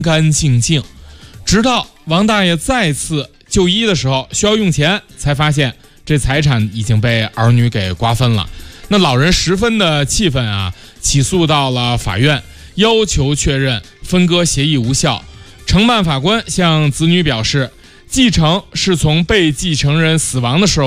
干净净。直到王大爷再次就医的时候需要用钱，才发现这财产已经被儿女给瓜分了。那老人十分的气愤啊，起诉到了法院，要求确认分割协议无效。承办法官向子女表示，继承是从被继承人死亡的时候